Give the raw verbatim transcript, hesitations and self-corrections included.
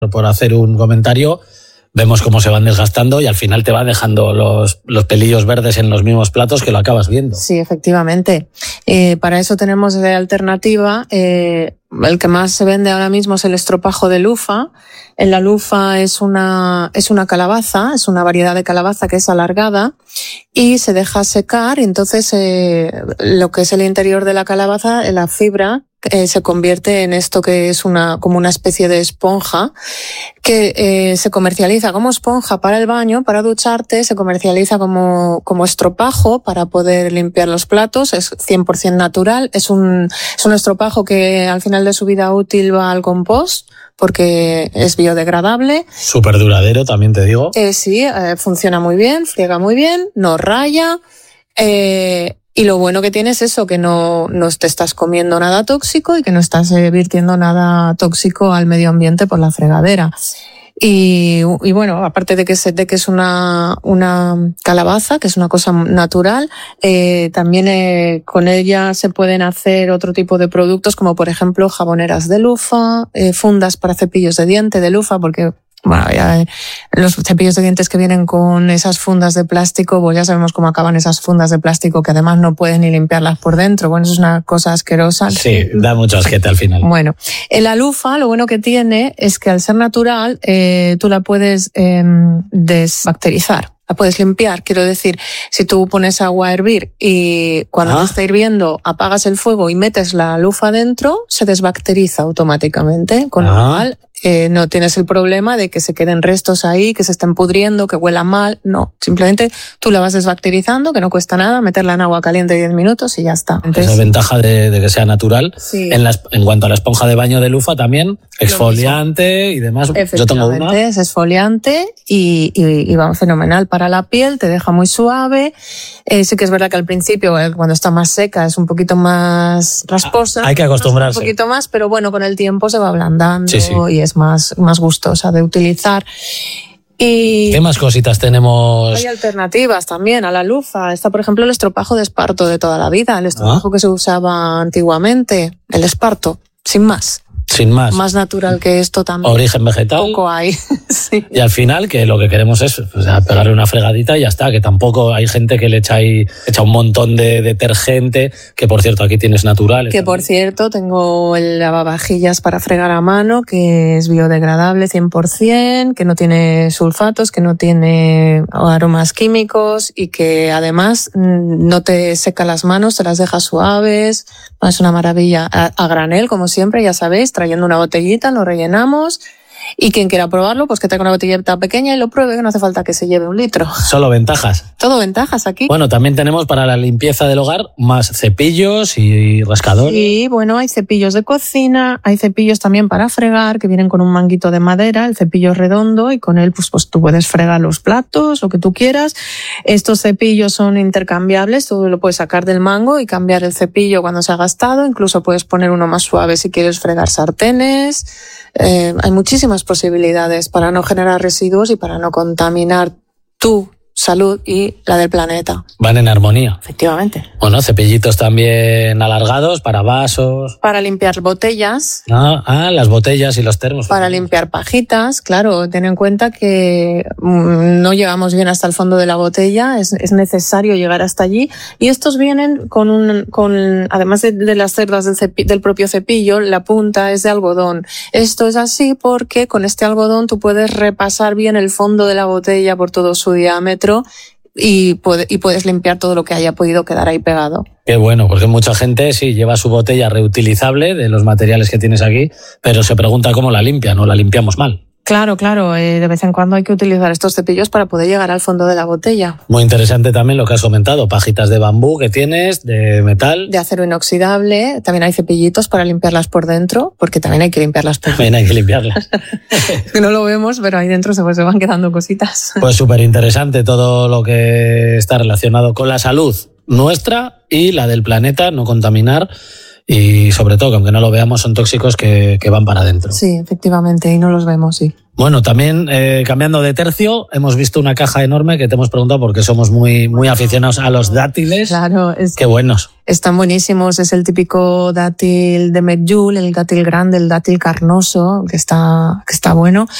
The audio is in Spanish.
por hacer un comentario, vemos cómo se van desgastando y al final te va dejando los, los pelillos verdes en los mismos platos que lo acabas viendo. Sí, efectivamente. Eh, para eso tenemos de alternativa, eh, el que más se vende ahora mismo es el estropajo de lufa. La lufa es una, es una calabaza, es una variedad de calabaza que es alargada y se deja secar y entonces eh, lo que es el interior de la calabaza, la fibra, Eh, se convierte en esto que es una como una especie de esponja que eh, se comercializa como esponja para el baño, para ducharte, se comercializa como como estropajo para poder limpiar los platos, es cien por ciento natural, es un es un estropajo que al final de su vida útil va al compost porque es biodegradable. Súper duradero, también te digo. Eh, sí, eh, funciona muy bien, friega muy bien, no raya, eh, y lo bueno que tiene es eso, que no, no te estás comiendo nada tóxico y que no estás eh, virtiendo nada tóxico al medio ambiente por la fregadera. Y, y bueno, aparte de que, se, de que es una, una calabaza, que es una cosa natural, eh, también eh, con ella se pueden hacer otro tipo de productos, como por ejemplo jaboneras de lufa, eh, fundas para cepillos de diente de lufa, porque bueno, ya los cepillos de dientes que vienen con esas fundas de plástico, pues ya sabemos cómo acaban esas fundas de plástico que además no pueden ni limpiarlas por dentro. Bueno, eso es una cosa asquerosa. Sí, da mucho asquete al final. Bueno, la lufa lo bueno que tiene es que al ser natural eh, tú la puedes eh, desbacterizar. La puedes limpiar, quiero decir, si tú pones agua a hervir y cuando ah. está hirviendo apagas el fuego y metes la lufa dentro, se desbacteriza automáticamente, con lo cual eh, no tienes el problema de que se queden restos ahí, que se estén pudriendo, que huela mal, no, simplemente tú la vas desbacterizando, que no cuesta nada, meterla en agua caliente diez minutos y ya está. Entonces, esa ventaja de, de que sea natural. Sí. En, la, en cuanto a la esponja de baño de lufa también, exfoliante y demás. Yo tengo una. Es exfoliante y, y, y va fenomenal para la piel, te deja muy suave. Eh, sí que es verdad que al principio, eh, cuando está más seca, es un poquito más rasposa. Ah, hay que acostumbrarse. Un poquito más, pero bueno, con el tiempo se va ablandando sí, sí. y es más, más gustosa de utilizar. Y ¿qué más cositas tenemos? Hay alternativas también a la lufa. Está, por ejemplo, el estropajo de esparto de toda la vida, el estropajo ah. que se usaba antiguamente, el esparto, sin más. Sin más. Más natural que esto también. Origen vegetal. Poco hay. Sí. Y al final, que lo que queremos es o sea, pegarle una fregadita y ya está. Que tampoco hay gente que le echa ahí, echa un montón de detergente, que por cierto aquí tienes naturales. Que también. Por cierto tengo el lavavajillas para fregar a mano, que es biodegradable cien por ciento, que no tiene sulfatos, que no tiene aromas químicos y que además no te seca las manos, te las deja suaves. Es una maravilla. A, a granel, como siempre, ya sabéis, trayendo una botellita, lo rellenamos y quien quiera probarlo, pues que traiga una botellita pequeña y lo pruebe, que no hace falta que se lleve un litro. Solo ventajas. Todo ventajas aquí. Bueno, también tenemos para la limpieza del hogar más cepillos y rascadores. Sí, bueno, hay cepillos de cocina, hay cepillos también para fregar, que vienen con un manguito de madera, el cepillo es redondo y con él pues, pues tú puedes fregar los platos, lo que tú quieras. Estos cepillos son intercambiables, tú lo puedes sacar del mango y cambiar el cepillo cuando se ha gastado, incluso puedes poner uno más suave si quieres fregar sartenes. Eh, hay muchísimas posibilidades para no generar residuos y para no contaminar tu salud y la del planeta. Van en armonía. Efectivamente. Bueno, cepillitos también alargados para vasos. Para limpiar botellas. Ah, ah las botellas y los termos. Para limpiar pajitas, claro. Ten en cuenta que no llegamos bien hasta el fondo de la botella, es, es necesario llegar hasta allí. Y estos vienen con un, con, además de, de las cerdas del, cepi, del propio cepillo, la punta es de algodón. Esto es así porque con este algodón tú puedes repasar bien el fondo de la botella por todo su diámetro y, puede, y puedes limpiar todo lo que haya podido quedar ahí pegado. Qué bueno, porque mucha gente sí lleva su botella reutilizable de los materiales que tienes aquí, pero se pregunta cómo la limpian o la limpiamos mal. Claro, claro, eh, de vez en cuando hay que utilizar estos cepillos para poder llegar al fondo de la botella. Muy interesante también lo que has comentado, pajitas de bambú que tienes, de metal. De acero inoxidable, también hay cepillitos para limpiarlas por dentro, porque también hay que limpiarlas por dentro. También hay que limpiarlas. No lo vemos, pero ahí dentro se, pues, se van quedando cositas. Pues súper interesante todo lo que está relacionado con la salud nuestra y la del planeta, no contaminar. Y sobre todo, que aunque no lo veamos, son tóxicos que, que van para adentro. Sí, efectivamente, y no los vemos, sí. Bueno, también eh, cambiando de tercio, hemos visto una caja enorme que te hemos preguntado porque somos muy, muy aficionados a los dátiles. Claro, es, qué buenos. Están buenísimos. Es el típico dátil de Medjool, el dátil grande, el dátil carnoso, que está, que está bueno.